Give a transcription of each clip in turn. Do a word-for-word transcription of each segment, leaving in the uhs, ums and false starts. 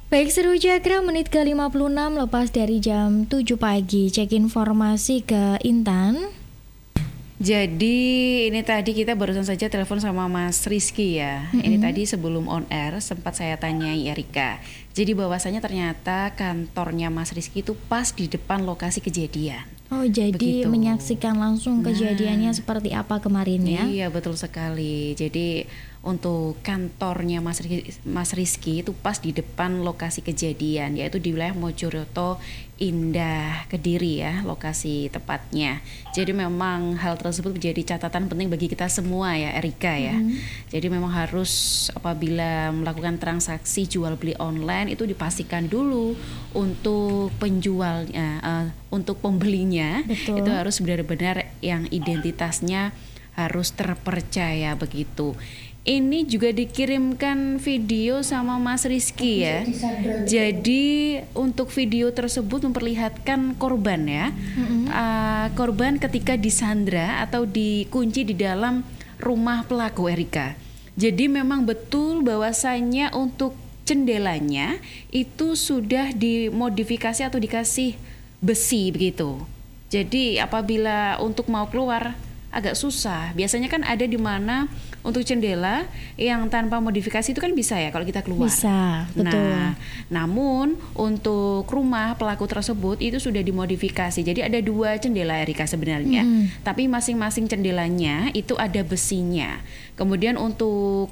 Baik, Seru Cakra menit ke lima puluh enam lepas dari jam tujuh pagi. Cek informasi ke Intan. Jadi ini tadi kita barusan saja telepon sama Mas Rizky ya. Mm-hmm. Ini tadi sebelum on air sempat saya tanyai Erika. Jadi bahwasanya ternyata kantornya Mas Rizky itu pas di depan lokasi kejadian. Oh, jadi begitu. Menyaksikan langsung kejadiannya nah, seperti apa kemarin ya? Iya, betul sekali. Jadi untuk kantornya Mas Rizky, Mas Rizky itu pas di depan lokasi kejadian, yaitu di wilayah Mojoreto Indah Kediri ya, lokasi tepatnya. Jadi memang hal tersebut menjadi catatan penting bagi kita semua ya, Erika ya. Mm-hmm. Jadi memang harus apabila melakukan transaksi jual beli online itu dipastikan dulu untuk penjualnya, uh, untuk pembelinya. Betul. Itu harus benar-benar yang identitasnya harus terpercaya begitu. Ini juga dikirimkan video sama Mas Rizky ya. Jadi untuk video tersebut memperlihatkan korban ya, mm-hmm. uh, korban ketika disandra atau dikunci di dalam rumah pelaku, Erika. Jadi memang betul bahwasanya untuk jendelanya itu sudah dimodifikasi atau dikasih besi begitu. Jadi apabila untuk mau keluar agak susah. Biasanya kan ada di mana untuk jendela yang tanpa modifikasi itu kan bisa ya kalau kita keluar. Bisa, betul. Nah, namun untuk rumah pelaku tersebut itu sudah dimodifikasi. Jadi ada dua jendela, Erika sebenarnya. Hmm. Tapi masing-masing jendelanya itu ada besinya. Kemudian untuk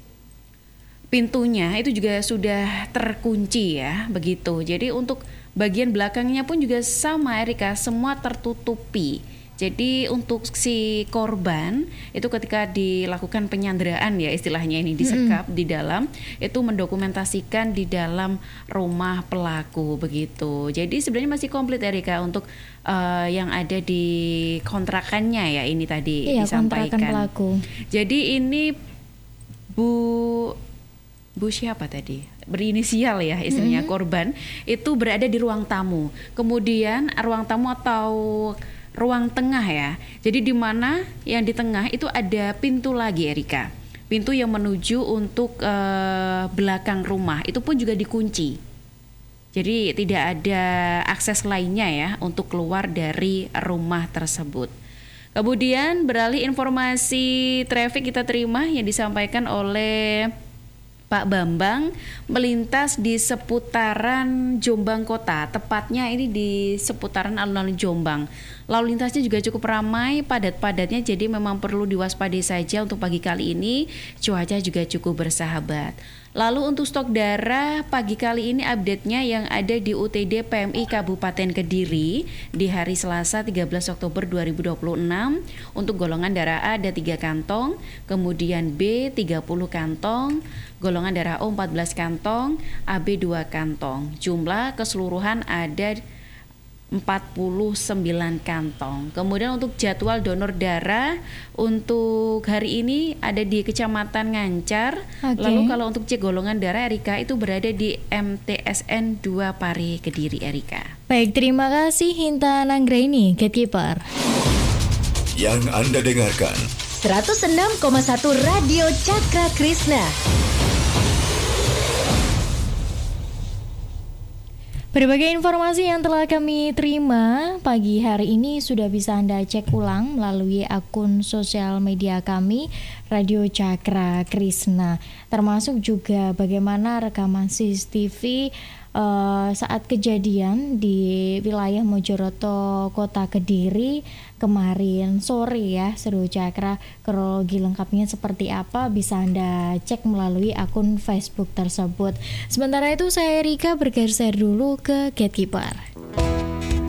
pintunya itu juga sudah terkunci ya, begitu. Jadi untuk bagian belakangnya pun juga sama, Erika, semua tertutupi. Jadi untuk si korban itu ketika dilakukan penyanderaan ya istilahnya ini disekap mm-hmm. di dalam, itu mendokumentasikan di dalam rumah pelaku begitu. Jadi sebenarnya masih komplit, Erika, untuk uh, yang ada di kontrakannya ya ini tadi iya, disampaikan. Kontrakan pelaku. Jadi ini Bu Bu siapa tadi? Berinisial ya istilahnya, mm-hmm. korban itu berada di ruang tamu. Kemudian ruang tamu atau ruang tengah ya. Jadi di mana yang di tengah itu ada pintu lagi, Erika. Pintu yang menuju untuk uh, belakang rumah itu pun juga dikunci. Jadi tidak ada akses lainnya ya untuk keluar dari rumah tersebut. Kemudian beralih informasi traffic kita terima yang disampaikan oleh Pak Bambang melintas di seputaran Jombang Kota, tepatnya ini di seputaran alun-alun Jombang. Lalu lintasnya juga cukup ramai, padat-padatnya, jadi memang perlu diwaspadai saja untuk pagi kali ini. Cuaca juga cukup bersahabat. Lalu untuk stok darah pagi kali ini update-nya yang ada di U T D P M I Kabupaten Kediri di hari Selasa tiga belas Oktober dua ribu dua puluh enam. Untuk golongan darah A ada tiga kantong, kemudian B tiga puluh kantong, golongan darah O empat belas kantong, A B dua kantong. Jumlah keseluruhan ada empat puluh sembilan kantong. Kemudian untuk jadwal donor darah untuk hari ini ada di Kecamatan Ngancar. Okay. Lalu kalau untuk cek golongan darah, Erika, itu berada di M T S N dua Pare Kediri, Erika. Baik, terima kasih Hintan Anggraini, Gatekeeper. Yang Anda dengarkan seratus enam koma satu Radio Cakra Krishna. Berbagai informasi yang telah kami terima pagi hari ini sudah bisa Anda cek ulang melalui akun sosial media kami Radio Cakra Krishna, termasuk juga bagaimana rekaman C C T V uh, saat kejadian di wilayah Mojoreto Kota Kediri kemarin sore ya, Seru Cakra. Kronologi lengkapnya seperti apa bisa Anda cek melalui akun Facebook tersebut. Sementara itu saya Erika bergeser dulu ke Gatekeeper.